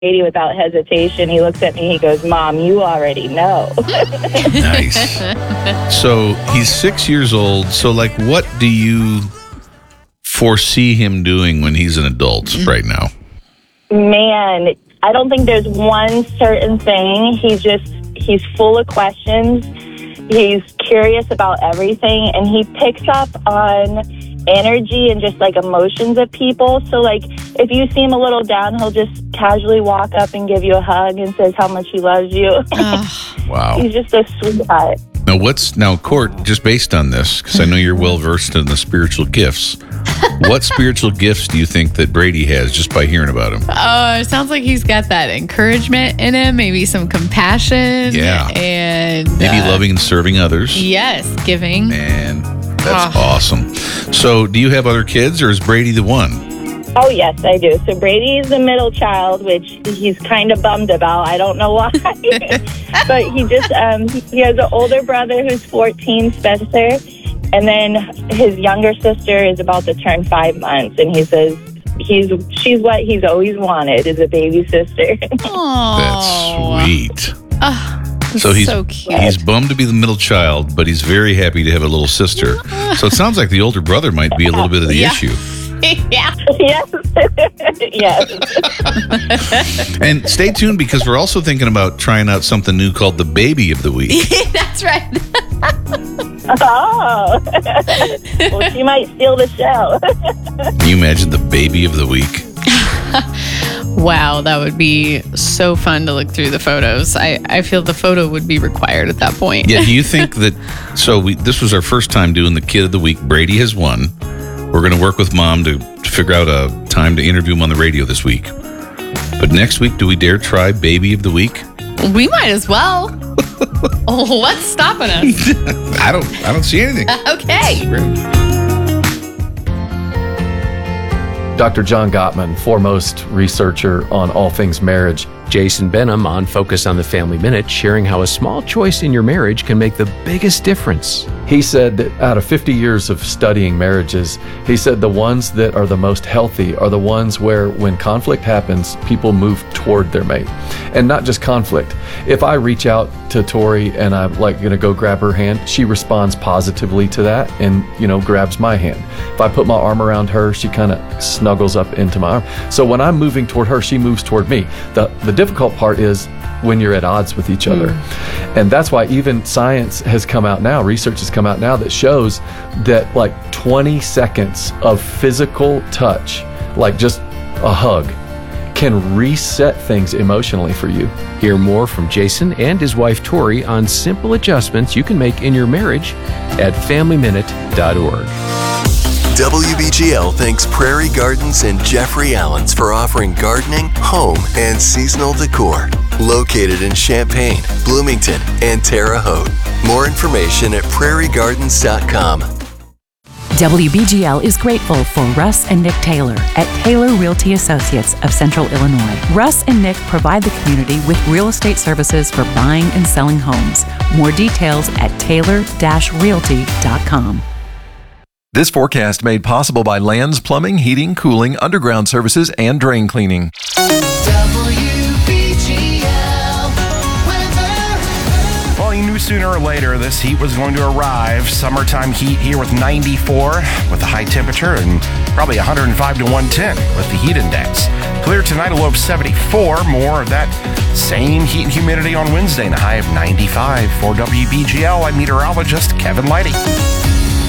Brady without hesitation. He looks at me, he goes, Mom, you already know. Nice. So he's 6 years old. So, like, what do you foresee him doing when he's an adult right now? Man, I don't think there's one certain thing. He's full of questions. He's curious about everything, and he picks up on energy and just like emotions of people. So like if you see him a little down, he'll just casually walk up and give you a hug and says how much he loves you. Wow. He's just a sweetheart. Now, Court, just based on this, because I know you're well versed in the spiritual gifts, what spiritual gifts do you think that Brady has just by hearing about him? It sounds like he's got that encouragement in him, maybe some compassion. Yeah. And maybe loving and serving others. Yes, giving. And that's awesome. So do you have other kids, or is Brady the one? Oh, yes, I do. So Brady's the middle child, which he's kind of bummed about. I don't know why. But he just, he has an older brother who's 14, Spencer. And then his younger sister is about to turn 5 months. And he says she's what he's always wanted, is a baby sister. Aww. That's sweet. So he's so cute. He's bummed to be the middle child, but he's very happy to have a little sister. So it sounds like the older brother might be a little bit of the issue. Yeah. Yes. Yes. And stay tuned, because we're also thinking about trying out something new called the Baby of the Week. That's right. Oh. Well, she might steal the show. Can you imagine the Baby of the Week? Wow, that would be so fun to look through the photos. I feel the photo would be required at that point. Yeah, do you think that, this was our first time doing the Kid of the Week. Brady has won. We're going to work with Mom to figure out a time to interview him on the radio this week. But next week, do we dare try Baby of the Week? We might as well. What's stopping us? I don't see anything. Okay. Dr. John Gottman, foremost researcher on all things marriage. Jason Benham on Focus on the Family Minute, sharing how a small choice in your marriage can make the biggest difference. He said that out of 50 years of studying marriages, he said the ones that are the most healthy are the ones where when conflict happens, people move toward their mate. And not just conflict. If I reach out to Tori and I'm like going to go grab her hand, she responds positively to that and, grabs my hand. If I put my arm around her, she kind of snuggles up into my arm. So when I'm moving toward her, she moves toward me. The difficult part is when you're at odds with each other. And that's why even science has come out now, research has come out now that shows that like 20 seconds of physical touch, like just a hug, can reset things emotionally for you. Hear more from Jason and his wife Tori on simple adjustments you can make in your marriage at FamilyMinute.org. WBGL thanks Prairie Gardens and Jeffrey Allens for offering gardening, home, and seasonal decor. Located in Champaign, Bloomington, and Terre Haute. More information at prairiegardens.com. WBGL is grateful for Russ and Nick Taylor at Taylor Realty Associates of Central Illinois. Russ and Nick provide the community with real estate services for buying and selling homes. More details at taylor-realty.com. This forecast made possible by Lands Plumbing, Heating, Cooling, Underground Services, and Drain Cleaning. Well, you knew sooner or later this heat was going to arrive. Summertime heat here with 94 with a high temperature and probably 105 to 110 with the heat index. Clear tonight, a low of 74. More of that same heat and humidity on Wednesday and a high of 95. For WBGL, I'm meteorologist Kevin Lighty.